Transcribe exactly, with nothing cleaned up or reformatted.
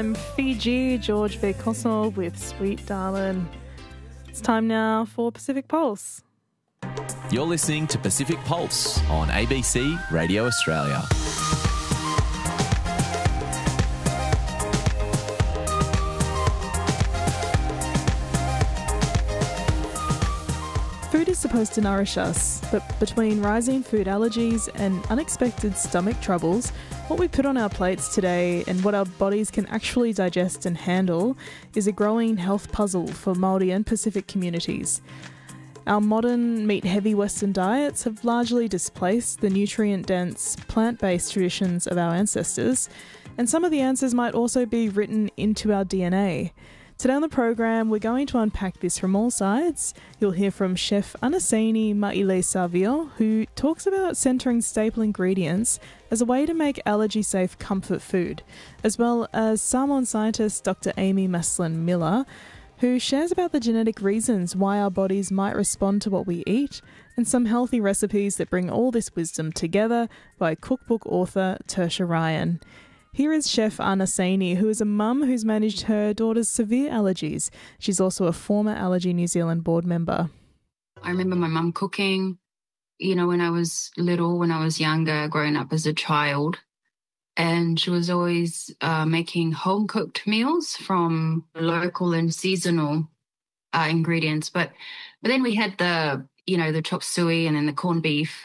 I'm Fiji, George V. Kosel with Sweet Darlin'. It's time now for Pacific Pulse. You're listening to Pacific Pulse on A B C Radio Australia. Food is supposed to nourish us, but between rising food allergies and unexpected stomach troubles, what we put on our plates today and what our bodies can actually digest and handle is a growing health puzzle for Māori and Pacific communities. Our modern, meat-heavy Western diets have largely displaced the nutrient-dense, plant-based traditions of our ancestors, and some of the answers might also be written into our D N A. Today on the program, we're going to unpack this from all sides. You'll hear from Chef Anaseni Maile-Savio, who talks about centering staple ingredients as a way to make allergy-safe comfort food, as well as Samoan scientist Doctor Amy Maslin-Miller, who shares about the genetic reasons why our bodies might respond to what we eat, and some healthy recipes that bring all this wisdom together by cookbook author Tersha Ryan. Here is Chef Anaseni, who is a mum who's managed her daughter's severe allergies. She's also a former Allergy New Zealand board member. I remember my mum cooking, you know, when I was little, when I was younger, growing up as a child. And she was always uh, making home-cooked meals from local and seasonal uh, ingredients. But but then we had the, you know, the chop suey and then the corned beef.